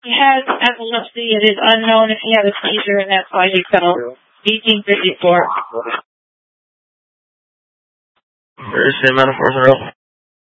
He has epilepsy. It is unknown if he had a seizure, and that's why he fell. 1854. Thursday metaphors are open.